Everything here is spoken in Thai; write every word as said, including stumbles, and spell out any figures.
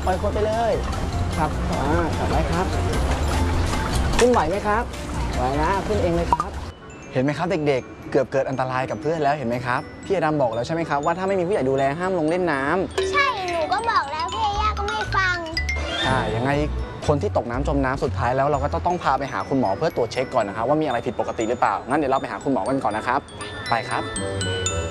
ปล่อยโคลนไปเลยครับอ่าขับไว้ครับขึ้นไหวไหมครับไหวนะขึ้นเองเลยครับเห็นไหมครับเด็กๆเกือบเกิดอันตรายกับเพื่อนแล้วเห็นไหมครับพี่อดัมบอกแล้วใช่ไหมครับว่าถ้าไม่มีผู้ใหญ่ดูแลห้ามลงเล่นน้ำใช่หนูก็บอกแล้วพี่ย่าก็ไม่ฟังอ่ายังไงคนที่ตกน้ำจมน้ำสุดท้ายแล้วเราก็ต้องพาไปหาคุณหมอเพื่อตรวจเช็คก่อนนะครับว่ามีอะไรผิดปกติหรือเปล่างั้นเดี๋ยวเราไปหาคุณหมอกันก่อนนะครับไปครับ